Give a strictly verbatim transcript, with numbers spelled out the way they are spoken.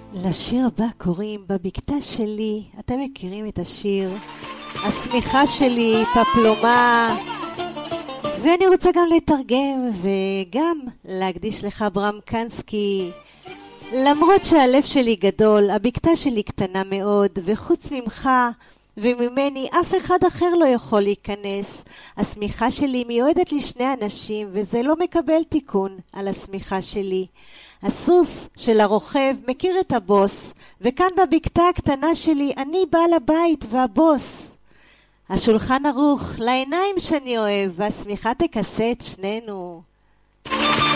לשיר הבא קוראים בבקתה שלי. אתם מכירים את השיר? השמיכה שלי, פפלומה. ואני רוצה גם לתרגם וגם להקדיש לך ברם קנסקי. למרות שהלב שלי גדול, הבקתה שלי קטנה מאוד, וחוץ ממך וממני אף אחד אחר לא יכול להיכנס. השמיכה שלי מיועדת לשני אנשים, וזה לא מקבל תיקון על השמיכה שלי. הסוס של הרוכב מכיר את הבוס, וכאן בבקתה הקטנה שלי אני בעל הבית והבוס. השולחן ערוך לעיניים שאני אוהב, והשמיכה תכסה את שנינו.